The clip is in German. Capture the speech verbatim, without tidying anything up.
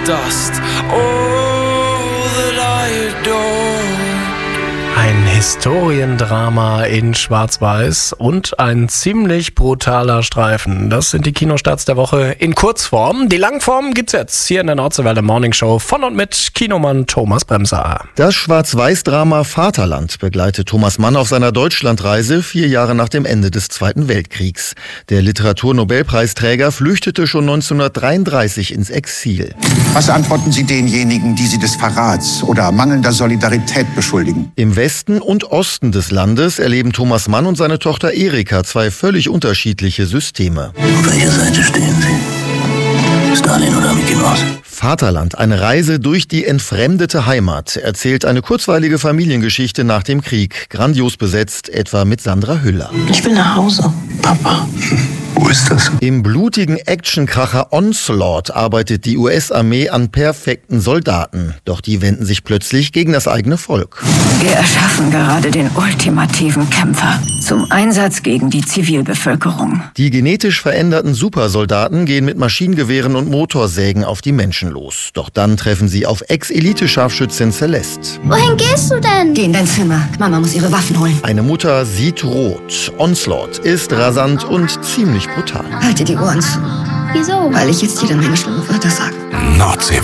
dust. All that I adore. Ein Historiendrama in Schwarz-Weiß und ein ziemlich brutaler Streifen. Das sind die Kinostarts der Woche in Kurzform. Die Langform gibt's jetzt hier in der Nordseewelle Morning Show von und mit Kinomann Thomas Bremser. Das Schwarz-Weiß-Drama Vaterland begleitet Thomas Mann auf seiner Deutschlandreise vier Jahre nach dem Ende des Zweiten Weltkriegs. Der Literaturnobelpreisträger flüchtete schon neunzehnhundertdreiunddreißig ins Exil. Was antworten Sie denjenigen, die Sie des Verrats oder mangelnder Solidarität beschuldigen? Im Westen und Osten des Landes erleben Thomas Mann und seine Tochter Erika zwei völlig unterschiedliche Systeme. Auf welcher Seite stehen Sie? Stalin oder Mickey Mouse? Vaterland, eine Reise durch die entfremdete Heimat, erzählt eine kurzweilige Familiengeschichte nach dem Krieg. Grandios besetzt, etwa mit Sandra Hüller. Ich will nach Hause, Papa. Wo ist das? Im blutigen Actionkracher Onslaught arbeitet die U S-Armee an perfekten Soldaten. Doch die wenden sich plötzlich gegen das eigene Volk. Wir erschaffen gerade den ultimativen Kämpfer zum Einsatz gegen die Zivilbevölkerung. Die genetisch veränderten Supersoldaten gehen mit Maschinengewehren und Motorsägen auf die Menschen los. Doch dann treffen sie auf Ex-Elite-Scharfschützin Celeste. Wohin gehst du denn? Geh in dein Zimmer. Mama muss ihre Waffen holen. Eine Mutter sieht rot. Onslaught ist rasant und ziemlich brutal. Halte die Ohren zu. Wieso? Weil ich jetzt jede Menge schlimme Wörter sage. Nordseewelle.